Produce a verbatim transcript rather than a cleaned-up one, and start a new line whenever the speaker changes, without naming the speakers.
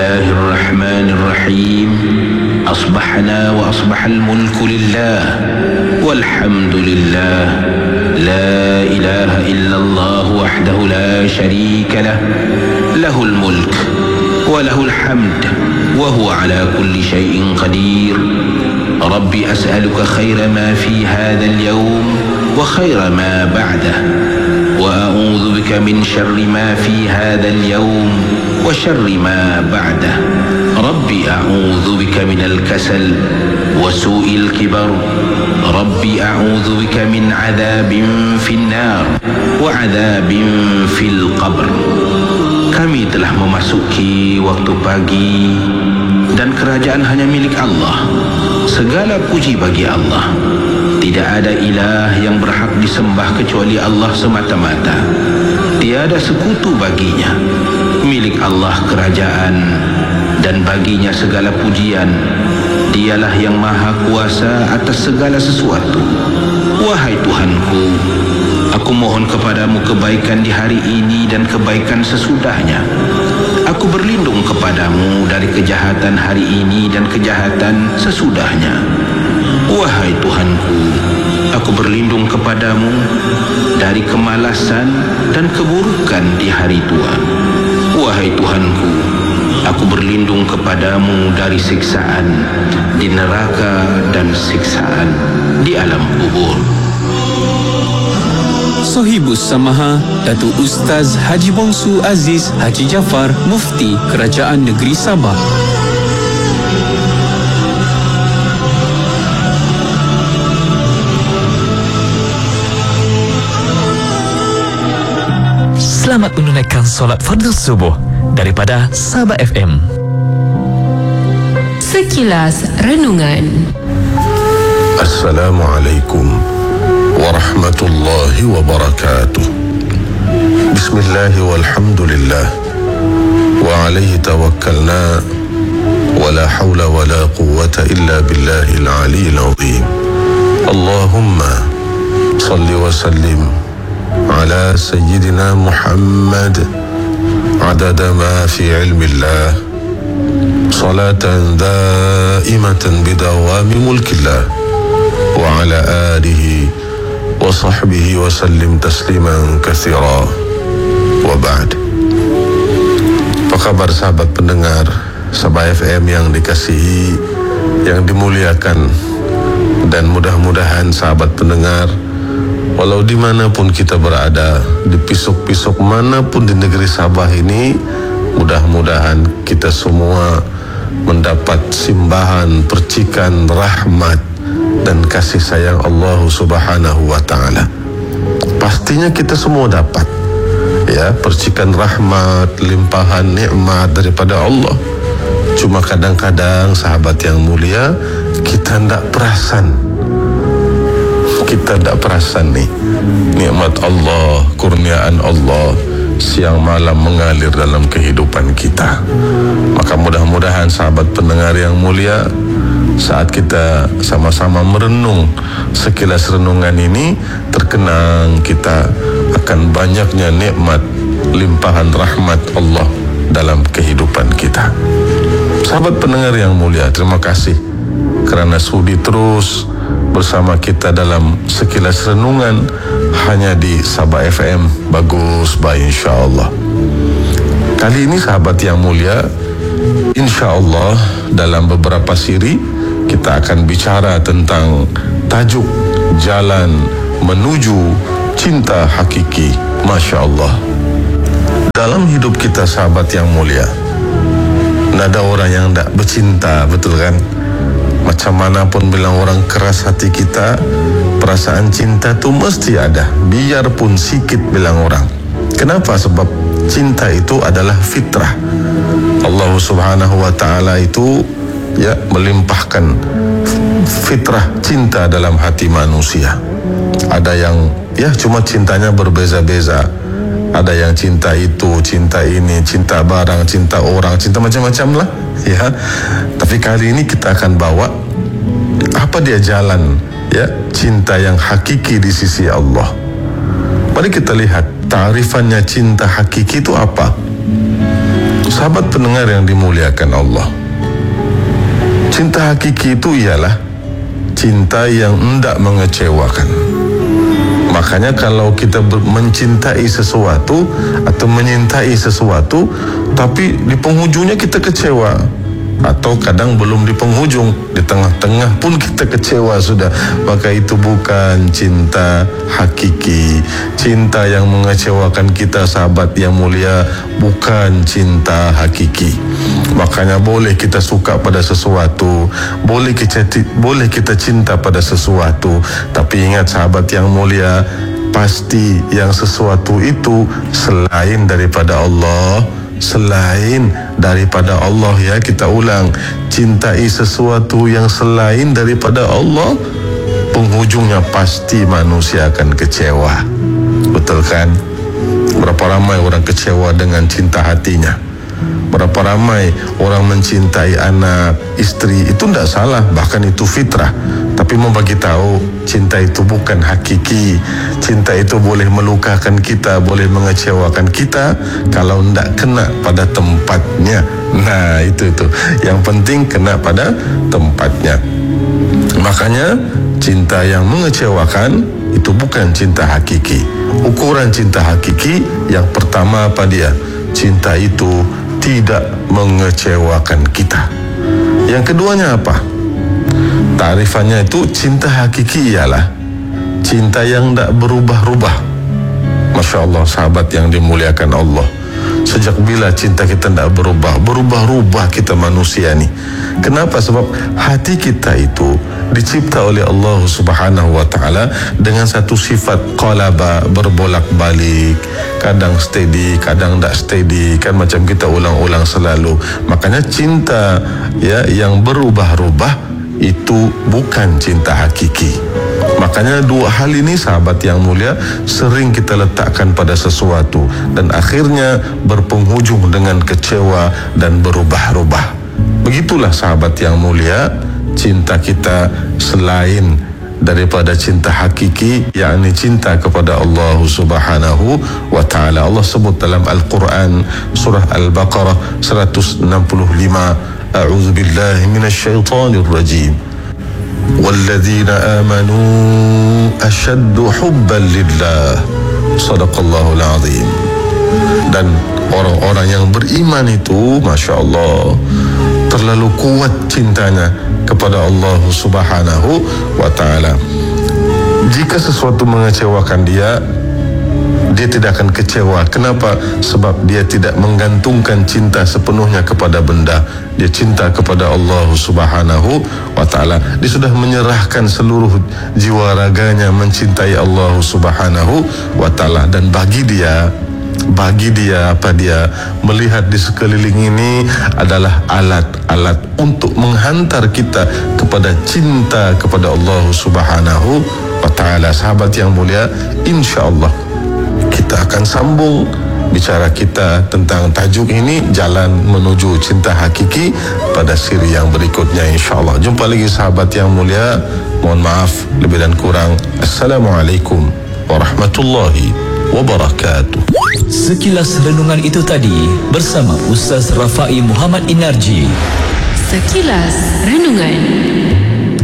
الله الرحمن الرحيم. أصبحنا وأصبح الملك لله والحمد لله، لا إله إلا الله وحده لا شريك له، له الملك وله الحمد وهو على كل شيء قدير. ربي أسألك خير ما في هذا اليوم وخير ما بعده، وأعوذ بك من شر ما في هذا اليوم وشر ما بعده. ربي أعوذ بك من الكسل وسوء الكبر. ربي أعوذ بك من عذاب في النار وعذاب في القبر. Kami telah memasuki waktu pagi dan kerajaan hanya milik Allah. Segala puji bagi Allah. Tidak ada ilah yang berhak disembah kecuali Allah semata-mata. Tiada sekutu baginya. Milik Allah kerajaan dan baginya segala pujian. Dialah yang maha kuasa atas segala sesuatu. Wahai Tuhanku, aku mohon kepadamu kebaikan di hari ini dan kebaikan sesudahnya. Aku berlindung kepadamu dari kejahatan hari ini dan kejahatan sesudahnya. Wahai Tuhanku, aku berlindung kepadamu dari kemalasan dan keburukan di hari tua. Wahai Tuhanku, aku berlindung kepadamu dari siksaan di neraka dan siksaan di alam kubur.
Sohibus Samaha Datuk Ustaz Haji Bongsu Aziz Haji Jaafar, Mufti Kerajaan Negeri Sabah.
Selamat menunaikan solat fardu subuh daripada Sabah F M.
Sekilas Renungan.
Assalamualaikum warahmatullahi wabarakatuh. Bismillahi walhamdulillah wa alaihi tawakkalna wa la hawla wa la quwwata illa billahil aliyyil azim. Allahumma salli wa sallim ala sayyidina Muhammad adada ma fi ilmillah, salatan daimatan bidawami mulkillah, wa ala alihi wa sahbihi wa sallim tasliman katsira. Wa ba'd. Apa kabar sahabat pendengar Sabah F M yang dikasihi, yang dimuliakan, dan mudah-mudahan sahabat pendengar, walau dimanapun kita berada, di pisuk-pisuk manapun di negeri Sabah ini, mudah-mudahan kita semua mendapat simbahan, percikan rahmat dan kasih sayang Allah Subhanahu wa ta'ala. Pastinya kita semua dapat, ya, percikan rahmat, limpahan nikmat daripada Allah. Cuma kadang-kadang sahabat yang mulia, kita tidak perasan. Kita tidak perasan nih nikmat Allah, kurniaan Allah siang malam mengalir dalam kehidupan kita. Maka mudah-mudahan sahabat pendengar yang mulia, saat kita sama-sama merenung sekilas renungan ini, terkenang kita akan banyaknya nikmat, limpahan rahmat Allah dalam kehidupan kita. Sahabat pendengar yang mulia, terima kasih kerana sudi terus bersama kita dalam sekilas renungan hanya di Sabah F M. Bagus, baik, insyaAllah. Kali ini sahabat yang mulia, insyaAllah dalam beberapa siri kita akan bicara tentang tajuk jalan menuju cinta hakiki. Masya Allah. Dalam hidup kita sahabat yang mulia, tidak ada orang yang tidak bercinta, betul kan? Macam mana pun bilang orang keras hati kita, perasaan cinta tu mesti ada, biarpun sikit bilang orang. Kenapa? Sebab cinta itu adalah fitrah. Allah Subhanahu wa ta'ala itu, ya, melimpahkan fitrah cinta dalam hati manusia. Ada yang, ya, cuma cintanya berbeza-beza. Ada yang cinta itu, cinta ini, cinta barang, cinta orang, cinta macam-macam lah, ya. Tapi kali ini kita akan bawa apa dia jalan, ya, cinta yang hakiki di sisi Allah. Mari kita lihat ta'rifannya cinta hakiki itu apa. Sahabat pendengar yang dimuliakan Allah, cinta hakiki itu ialah cinta yang tidak mengecewakan. Makanya kalau kita ber- mencintai sesuatu atau menyintai sesuatu, tapi di penghujungnya kita kecewa, atau kadang belum di penghujung, di tengah-tengah pun kita kecewa sudah, maka itu bukan cinta hakiki. Cinta yang mengecewakan kita, sahabat yang mulia, bukan cinta hakiki. Makanya boleh kita suka pada sesuatu, boleh kita boleh kita cinta pada sesuatu, tapi ingat sahabat yang mulia, pasti yang sesuatu itu selain daripada Allah, selain daripada Allah, ya, kita ulang, cintai sesuatu yang selain daripada Allah, penghujungnya pasti manusia akan kecewa. Betul kan? Berapa ramai orang kecewa dengan cinta hatinya. Berapa ramai orang mencintai anak, istri, itu tidak salah, bahkan itu fitrah. Tapi mau bagi tahu, cinta itu bukan hakiki. Cinta itu boleh melukakan kita, boleh mengecewakan kita kalau tidak kena pada tempatnya. Nah, itu itu. Yang penting kena pada tempatnya. Makanya cinta yang mengecewakan itu bukan cinta hakiki. Ukuran cinta hakiki yang pertama apa dia? Cinta itu tidak mengecewakan kita. Yang keduanya apa? Ta'rifannya itu cinta hakiki ialah cinta yang tidak berubah-ubah. Masya Allah, sahabat yang dimuliakan Allah, sejak bila cinta kita tidak berubah? Berubah-ubah kita manusia ni. Kenapa? Sebab hati kita itu dicipta oleh Allah Subhanahu wa ta'ala dengan satu sifat qalaba, berbolak-balik, kadang steady, kadang tak steady, kan, macam kita ulang-ulang selalu. Makanya cinta, ya, yang berubah-ubah itu bukan cinta hakiki. Makanya dua hal ini, sahabat yang mulia, sering kita letakkan pada sesuatu dan akhirnya berpenghujung dengan kecewa dan berubah-ubah. Begitulah sahabat yang mulia, cinta kita selain daripada cinta hakiki, yakni cinta kepada Allah Subhanahu wa ta'ala. Allah sebut dalam Al-Quran surah Al-Baqarah seratus enam puluh lima, A'udzu billahi minasyaitonir rajim. Walladzina amanu ashaddu hubban lillah. Shadaqallahul azim. Dan orang-orang yang beriman itu, Masya Allah, terlalu kuat cintanya kepada Allah Subhanahu wa ta'ala. Jika sesuatu mengecewakan dia, dia tidak akan kecewa. Kenapa? Sebab dia tidak menggantungkan cinta sepenuhnya kepada benda. Dia cinta kepada Allah Subhanahu wa ta'ala. Dia sudah menyerahkan seluruh jiwa raganya mencintai Allah Subhanahu wa ta'ala. Dan bagi dia, bagi dia apa dia melihat di sekeliling ini adalah alat-alat untuk menghantar kita kepada cinta kepada Allah Subhanahu wa ta'ala. Sahabat yang mulia, insya-Allah kita akan sambung bicara kita tentang tajuk ini, jalan menuju cinta hakiki, pada siri yang berikutnya, insya-Allah. Jumpa lagi sahabat yang mulia. Mohon maaf lebih dan kurang. Assalamualaikum warahmatullahi wabarakatuh.
Sekilas renungan itu tadi bersama Ustaz Rafai Muhammad Inarji.
Sekilas Renungan.